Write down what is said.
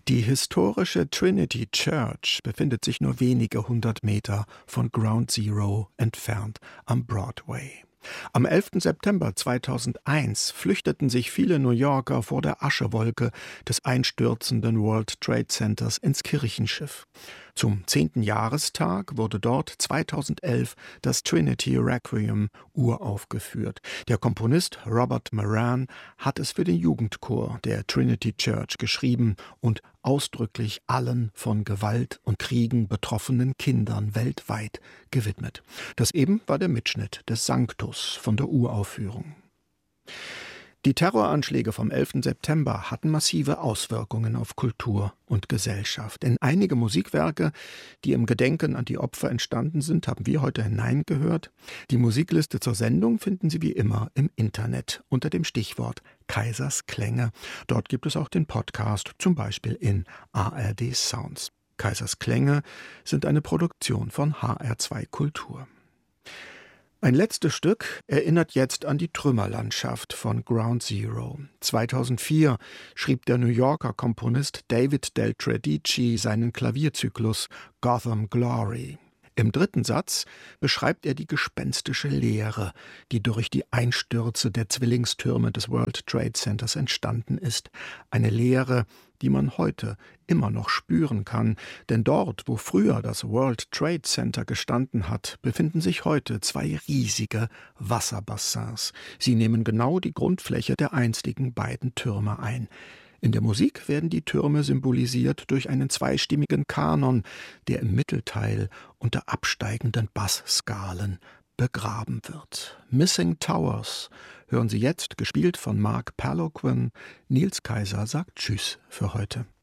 Die historische Trinity Church befindet sich nur wenige hundert Meter von Ground Zero entfernt am Broadway. Am 11. September 2001 flüchteten sich viele New Yorker vor der Aschewolke des einstürzenden World Trade Centers ins Kirchenschiff. Zum 10. Jahrestag wurde dort 2011 das Trinity Requiem uraufgeführt. Der Komponist Robert Moran hat es für den Jugendchor der Trinity Church geschrieben und ausdrücklich allen von Gewalt und Kriegen betroffenen Kindern weltweit gewidmet. Das eben war der Mitschnitt des Sanctus von der Uraufführung. Die Terroranschläge vom 11. September hatten massive Auswirkungen auf Kultur und Gesellschaft. In einige Musikwerke, die im Gedenken an die Opfer entstanden sind, haben wir heute hineingehört. Die Musikliste zur Sendung finden Sie wie immer im Internet unter dem Stichwort Kaisers Klänge. Dort gibt es auch den Podcast, zum Beispiel in ARD Sounds. Kaisers Klänge sind eine Produktion von HR2 Kultur. Ein letztes Stück erinnert jetzt an die Trümmerlandschaft von Ground Zero. 2004 schrieb der New Yorker Komponist David Del Tredici seinen Klavierzyklus Gotham Glory. Im dritten Satz beschreibt er die gespenstische Leere, die durch die Einstürze der Zwillingstürme des World Trade Centers entstanden ist. Eine Leere, die man heute immer noch spüren kann, denn dort, wo früher das World Trade Center gestanden hat, befinden sich heute zwei riesige Wasserbassins. Sie nehmen genau die Grundfläche der einstigen beiden Türme ein. In der Musik werden die Türme symbolisiert durch einen zweistimmigen Kanon, der im Mittelteil unter absteigenden Bassskalen begraben wird. Missing Towers hören Sie jetzt, gespielt von Mark Paloquin. Nils Kaiser sagt Tschüss für heute.